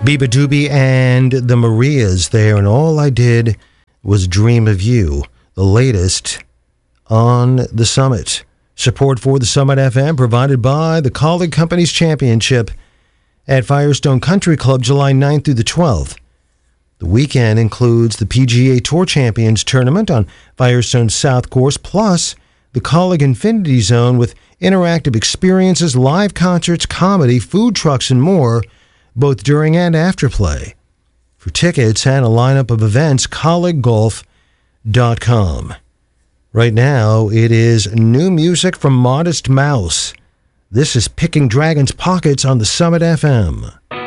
Biba Doobie and the Marias there, and All I Did Was Dream of You, the latest on the Summit. Support for the Summit FM provided by the Colleague Companies Championship at Firestone Country Club July 9th through the 12th. The weekend includes the PGA Tour Champions Tournament on Firestone's South Course, plus the Colleague Infinity Zone with interactive experiences, live concerts, comedy, food trucks, and more, both during and after play. For tickets and a lineup of events, colleaguegolf.com. Right now, it is new music from Modest Mouse. This is Picking Dragons Pockets on the Summit FM.